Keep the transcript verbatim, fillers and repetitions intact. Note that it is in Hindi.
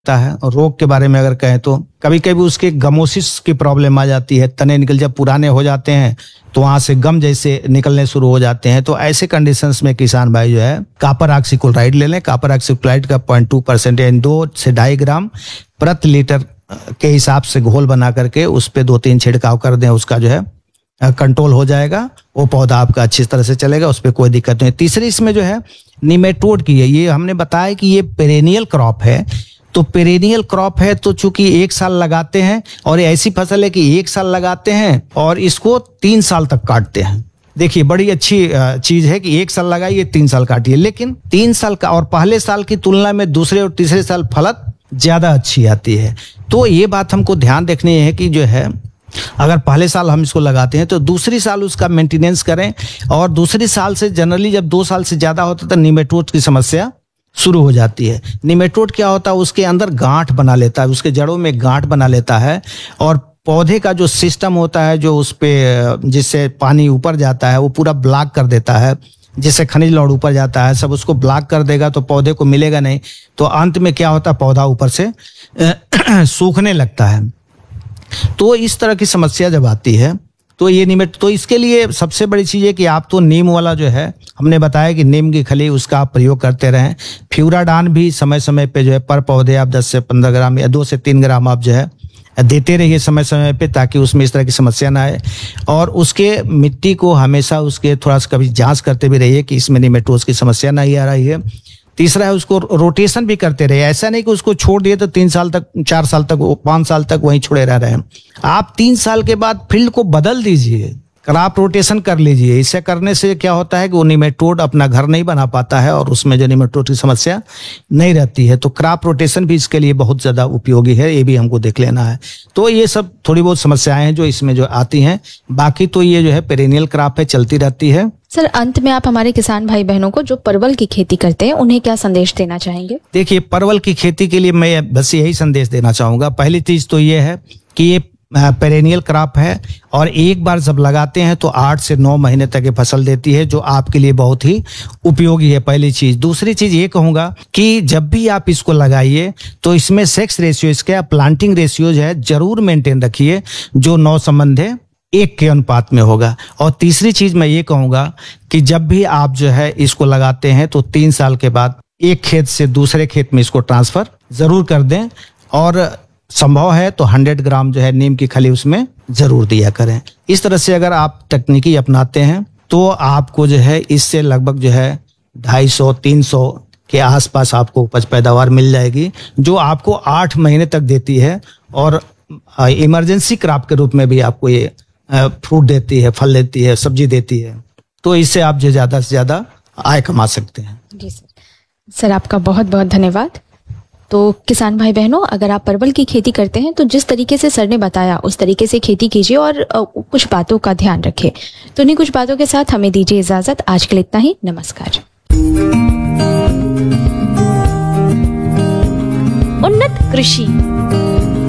है। और रोग के बारे में अगर कहें तो कभी कभी उसके गमोसिस की प्रॉब्लम आ जाती है, तने निकल जब पुराने हो जाते हैं तो वहां से गम जैसे निकलने शुरू हो जाते हैं। तो ऐसे कंडीशंस में किसान भाई जो है कॉपर ऑक्सीक्लोराइड ले लें। कॉपर ऑक्सीक्लोराइड का पॉइंट टू परसेंट यानी दो से ढाई ग्राम प्रति लीटर के हिसाब से घोल बना करके उस पे दो तीन छिड़काव कर दें, उसका जो है कंट्रोल हो जाएगा, वो पौधा आपका अच्छी तरह से चलेगा, उस पर कोई दिक्कत नहीं। तीसरी इसमें जो है निमेटोड की है। ये हमने बताया कि ये पेरेनियल क्रॉप है, तो पेरेनियल क्रॉप है तो चूंकि एक साल लगाते हैं और ये ऐसी फसल है कि एक साल लगाते हैं और इसको तीन साल तक काटते हैं। देखिए बड़ी अच्छी चीज है कि एक साल लगाइए तीन साल काटिए, लेकिन तीन साल का और पहले साल की तुलना में दूसरे और तीसरे साल फलत ज्यादा अच्छी आती है। तो ये बात हमको ध्यान रखनी है कि जो है अगर पहले साल हम इसको लगाते हैं तो दूसरी साल उसका मेंटेनेंस करें, और दूसरी साल से जनरली जब दो साल से ज्यादा होता है तो निमेटोड की समस्या शुरू हो जाती है। निमेटोड क्या होता है, उसके अंदर गांठ बना लेता है, उसके जड़ों में गांठ बना लेता है और पौधे का जो सिस्टम होता है जो उस पे जिससे पानी ऊपर जाता है वो पूरा ब्लॉक कर देता है। जिससे खनिज लौड़ ऊपर जाता है सब उसको ब्लॉक कर देगा तो पौधे को मिलेगा नहीं, तो अंत में क्या होता है पौधा ऊपर से सूखने लगता है। तो इस तरह की समस्या जब आती है तो ये निमेट तो इसके लिए सबसे बड़ी चीज है कि आप तो नीम वाला जो है हमने बताया कि नीम की खली उसका आप प्रयोग करते रहें। फ्यूराडान भी समय समय पे जो है पर पौधे आप दस से पंद्रह ग्राम या दो से तीन ग्राम आप जो है देते रहिए समय समय पे, ताकि उसमें इस तरह की समस्या ना आए। और उसके मिट्टी को हमेशा उसके थोड़ा सा कभी जांच करते भी रहिए कि इसमें निमेटोड की समस्या नहीं आ रही है। तीसरा है उसको रोटेशन भी करते रहे। ऐसा नहीं कि उसको छोड़ दिए तो तीन साल तक चार साल तक पांच साल तक वहीं छोड़े रह रहे हैं। आप तीन साल के बाद फील्ड को बदल दीजिए, क्रॉप रोटेशन कर लीजिए। इसे करने से क्या होता है कि वो निमेटोड अपना घर नहीं बना पाता है और उसमें जो निमेटोड की समस्या नहीं रहती है। तो क्रॉप रोटेशन भी इसके लिए बहुत ज्यादा उपयोगी है, ये भी हमको देख लेना है। तो ये सब थोड़ी बहुत समस्याएं हैं जो इसमें जो आती हैं, बाकी तो ये जो है पेरेनियल क्रॉप है, चलती रहती है। सर अंत में आप हमारे किसान भाई बहनों को जो परवल की खेती करते हैं उन्हें क्या संदेश देना चाहेंगे? देखिए परवल की खेती के लिए मैं बस यही संदेश देना चाहूंगा। पहली चीज तो ये है कि ये पेरेनियल क्रॉप है और एक बार जब लगाते हैं तो आठ से नौ महीने तक ये फसल देती है, जो आपके लिए बहुत ही उपयोगी है, पहली चीज। दूसरी चीज ये कहूंगा कि जब भी आप इसको लगाइए तो इसमें सेक्स रेशियो, इसका प्लांटिंग रेशियो जो है जरूर मेंटेन रखिए, जो नौ संबंधे एक के अनुपात में होगा। और तीसरी चीज मैं ये कहूंगा कि जब भी आप जो है इसको लगाते हैं तो तीन साल के बाद एक खेत से दूसरे खेत में इसको ट्रांसफर जरूर कर दें, और संभव है तो सौ ग्राम जो है नीम की खली उसमें जरूर दिया करें। इस तरह से अगर आप तकनीकी अपनाते हैं तो आपको जो है इससे लगभग जो है ढाई सौ तीन सौ के आसपास आपको उपज पैदावार मिल जाएगी, जो आपको आठ महीने तक देती है और इमरजेंसी क्रॉप के रूप में भी आपको ये फ्रूट देती है, फल देती है, सब्जी देती है। तो इससे आप जो ज्यादा से ज्यादा आय कमा सकते हैं। जी सर। सर आपका बहुत बहुत धन्यवाद। तो किसान भाई बहनों, अगर आप परवल की खेती करते हैं तो जिस तरीके से सर ने बताया उस तरीके से खेती कीजिए और कुछ बातों का ध्यान रखें। तो इन्हीं कुछ बातों के साथ हमें दीजिए इजाजत। आज के लिए इतना ही। नमस्कार। उन्नत कृषि